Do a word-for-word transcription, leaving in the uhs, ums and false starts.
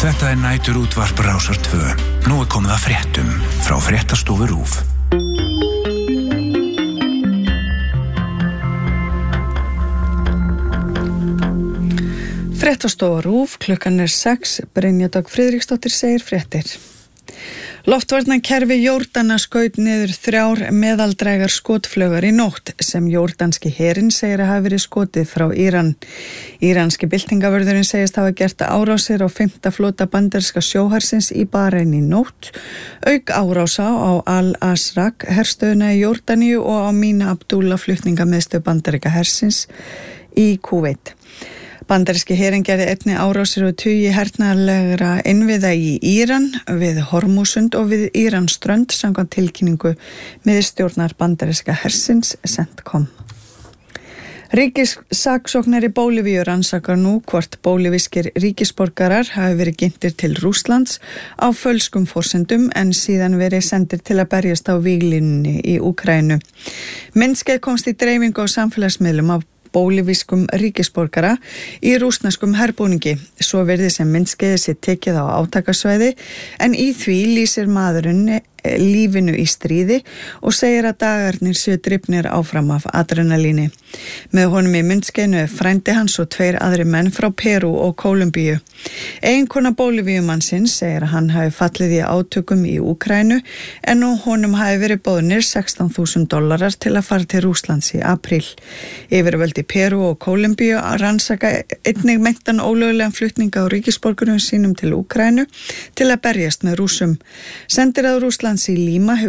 Þetta er nætur útvarp Rásar tvö. Nú er komið að fréttum frá Fréttastofu RÚV. Fréttastofa RÚV, klukkan er sex, Brynja Dögg Friðriksdóttir segir fréttir. Loftvarnakerfi Jórdanar skaut niður þrjár meðaldrægar skotflaugar í nótt sem jórdanski herinn segir að hafi verið skotið frá Íran. Íranski byltingavörðurinn segist hafa gert árásir á fimmta flota bandaríska sjóhersins í Barein í nótt, auk árása á Al-Azraq herstöðuna í Jórdaníu og á Mina Abdullah flutningamiðstöð bandaríska hersins í Kúveit. Bandaríski herinn gerði einnig árásir og tugi hernaðarlegra innviða í Íran, við Hormúsund og við Íransströnd samkvæmt tilkynningu miðstjórnar bandaríska hersins CENTCOM. Ríkissaksóknari Bólivíu rannsakar nú hvort bólivískir ríkisborgarar hafi verið ginntir til Rússlands á fölskum forsendum en síðan verið sendir til að berjast á víglínunni í Úkraínu. Myndskeið komst í dreifingu á samfélagsmiðlum af bólivískum ríkisborgara í rússneskum herbúningi. Svo verði sem myndskeiði sér tekið á átakasvæði en í því lýsir maðurinn lífinu í stríði og segir að dagarnir séu drifnir áfram af adrenalíni. Með honum í myndskeiðinu er frændi hans og tveir aðri menn frá Perú og Kólumbíu. Eiginkona Bólivíumannsins segir að hann hafi fallið í átökum í Úkraínu en nú honum hafi verið boðnir sextán þúsund dollarar til að fara til Rússlands í apríl. Yfirvöld í Perú og Kólumbíu rannsaka einnig meintan ólöglegan flutninga á ríkisborgurum sínum til Úkraínu til að berjast með Rússum. Sendiráð Rússlands í Líma hefur